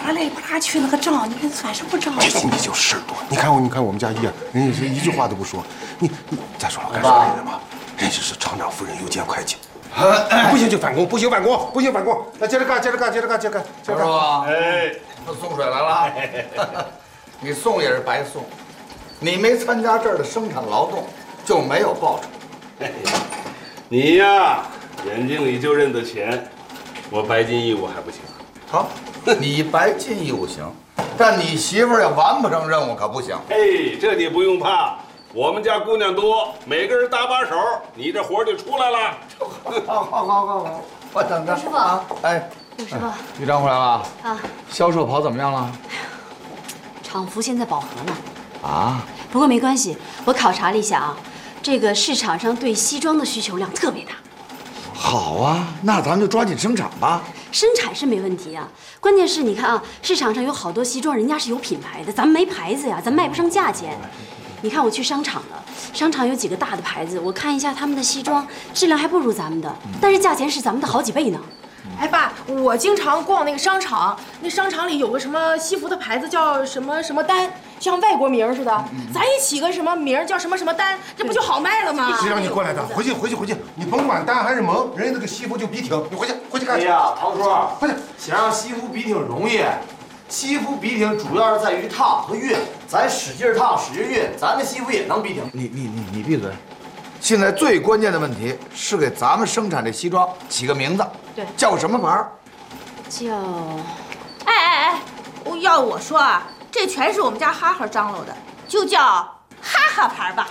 啦累不啦去了个账，你看算什么账？ 这心里就事儿多。你看我们家姨啊，人家是一句话都不说。你再说了，该说来的嘛，人家是厂长夫人又见会计。不行就返工，不行返工，不行返工。来，接着干。 师傅，哎，送水来了。你送也是白送，你没参加这儿的生产劳动，就没有报酬。 你呀，眼睛里就认得钱，我白金义务还不行。 好，你白金义务行，但你媳妇儿要完不成任务可不行。 哎，这你不用怕，我们家姑娘多，每个人搭把手，你这活就出来了。 好，我等着。 师傅啊，哎， 师傅， 局长回来了啊， 销售跑怎么样了？ 厂服现在饱和了啊， 不过没关系，我考察了一下啊，这个市场上对西装的需求量特别大。 好啊，那咱们就抓紧生产吧。 生产是没问题啊，关键是你看啊，市场上有好多西装，人家是有品牌的，咱们没牌子呀，咱卖不上价钱。你看我去商场了，商场有几个大的牌子，我看一下他们的西装质量还不如咱们的，但是价钱是咱们的好几倍呢。 哎爸，我经常逛那个商场，那商场里有个什么西服的牌子叫什么什么丹，像外国名似的，咱也起个什么名叫什么什么丹，这不就好卖了吗？ 谁让你过来的？回去，你甭管单还是蒙，人家那个西服就笔挺，你回去看。 哎呀，唐叔， 快点， 想让西服笔挺容易，西服笔挺主要是在于烫和熨，咱使劲烫使劲熨，咱的西服也能笔挺。 你闭嘴！现在最关键的问题是给咱们生产这西装起个名字， 对， 叫什么牌儿？ 叫…… 哎，要我说啊，这全是我们家哈哈张罗的，就叫哈哈牌吧。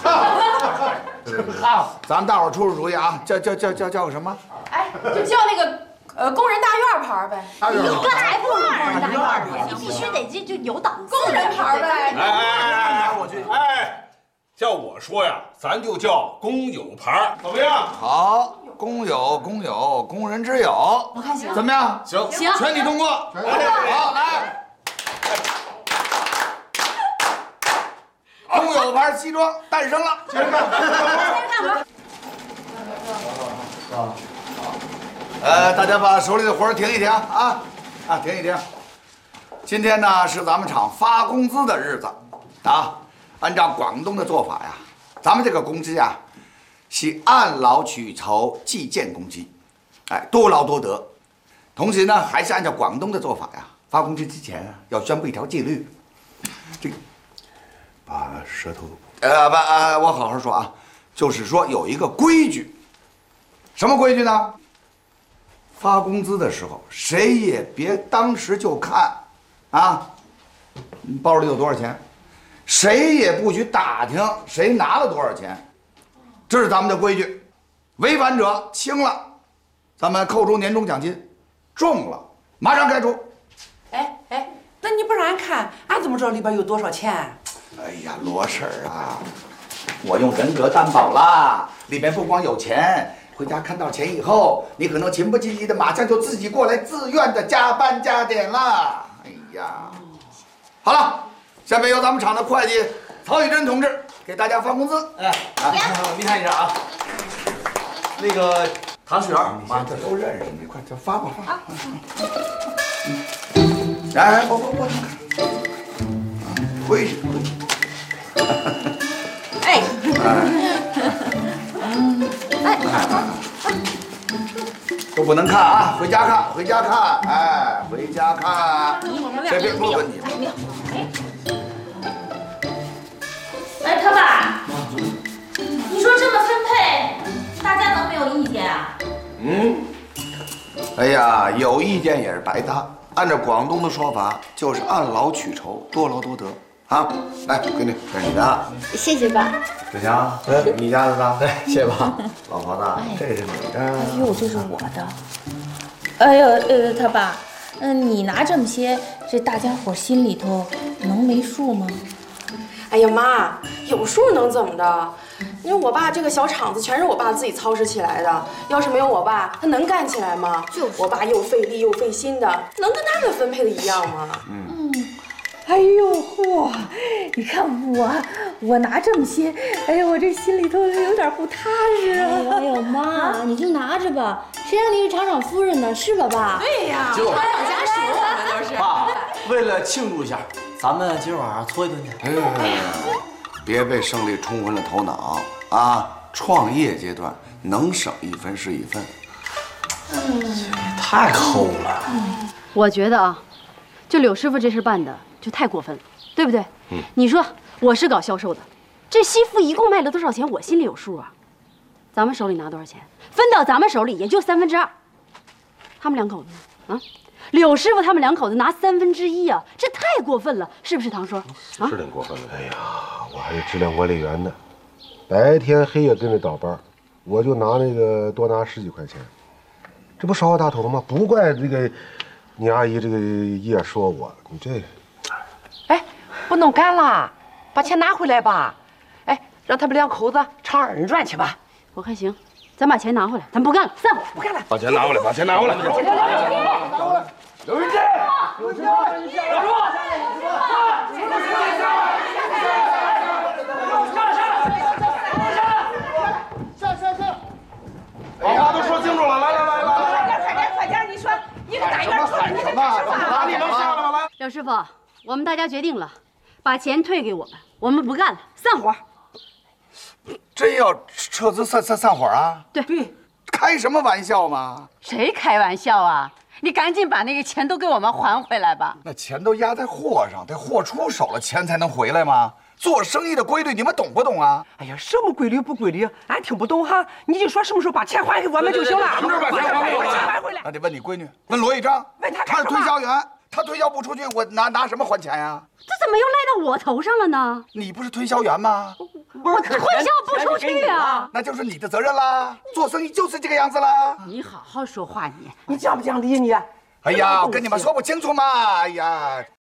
咱们大伙儿出出主意啊，叫个什么？ 哎，就叫那个工人大院牌呗。 有个还不如工人大院呢，你必须得就有档次， 工人牌呗。 哎，叫我说呀，咱就叫公有牌，怎么样？ 好，公有，工人之友。 我看行， 怎么样？ 行， 全体通过。好，来。公有牌西装诞生了，接着干！大家把手里的活儿停一停啊！停一停。今天呢是咱们厂发工资的日子啊。按照广东的做法呀，咱们这个工资啊是按劳取酬计件工资，多劳多得。同时呢，还是按照广东的做法呀，发工资之前啊要宣布一条纪律，这个。 把舌头我好好说啊，就是说有一个规矩，什么规矩呢？发工资的时候，谁也别当时就看，啊，你包里有多少钱，谁也不许打听谁拿了多少钱，这是咱们的规矩。违反者轻了，咱们扣除年终奖金；重了，马上开除。 哎，那你不让俺看，俺怎么知道里边有多少钱？ 哎呀，罗婶儿啊，我用人格担保啦，里面不光有钱，回家看到钱以后，你可能情不自禁的马上就自己过来自愿的加班加点了。哎呀，好了，下面由咱们厂的会计曹玉珍同志给大家发工资。 你看一下啊，那个唐世元， 妈，这都认识你，快就发吧发。来，我回去。都不能看啊！回家看，回家看，回家看。别不问你。 哎，他爸，你说这么分配，大家能没有意见啊？ 哎呀，有意见也是白搭。按照广东的说法，就是按劳取酬，多劳多得啊！来，闺女，这是你的， 谢谢爸。 子强，你家的呢？ 谢谢爸。 老婆子，这是你的。 哎呦，这是我的。哎呦，他爸，你拿这么些，这大家伙心里头能没数吗？ 哎呀妈，有数能怎么的？你说我爸这个小厂子全是我爸自己操持起来的，要是没有我爸，他能干起来吗？就是我爸又费力又费心的，能跟他们分配的一样吗？ 哎呦嚯！你看我拿这么些，哎呀，我这心里头有点不踏实啊！ 哎呦妈，你就拿着吧，谁让你是厂长夫人呢？是吧，爸？ 对呀， 就厂长家属我们都是。 爸， 为了庆祝一下，咱们今儿晚上搓一顿去。 别被胜利冲昏了头脑啊！创业阶段能省一分是一分。 太抠了。 我觉得啊，就柳师傅这事办的就太过分了，对不对？你说我是搞销售的，这西服一共卖了多少钱，我心里有数啊。咱们手里拿多少钱，分到咱们手里也就2/3，他们两口子呢？啊，柳师傅他们两口子拿1/3啊，这太过分了，是不是唐叔？啊， 是挺过分的。哎呀，我还是质量管理员呢，白天黑夜跟着倒班，我就拿那个多拿10几块钱，这不少我大头吗？不怪这个你阿姨这个叶说我，你这， 哎，不能干了，把钱拿回来吧。哎，让他们两口子唱2人转去吧。 我看行，咱把钱拿回来，咱不干了，散伙， 不干了。 把钱拿回来，把钱拿回来。 刘云志，刘叔， 把话都说清楚了，来， 快点！你说一个大圆喊什么？ 哪里能下来吗？来， 柳师傅，我们大家决定了，把钱退给我们，我们不干了，散伙。 真要撤资散伙啊？ 对， 开什么玩笑嘛！ 谁开玩笑啊？你赶紧把那个钱都给我们还回来吧。 那钱都压在货上，得货出手了，钱才能回来吗？做生意的规律，你们懂不懂啊？ 哎呀，什么规律不规律，俺听不懂哈。你就说什么时候把钱还给我们就行了。 什么时候把钱还给我们？ 还回来。 那得问你闺女，问罗一章， 问他他是推销员，他推销不出去，我拿什么还钱呀？ 这怎么又赖到我头上了呢？ 你不是推销员吗？ 我推销不出去啊！ 那就是你的责任啦。做生意就是这个样子啦。 你好好说话你。 你讲不讲理你？ 哎呀，我跟你们说不清楚嘛！哎呀，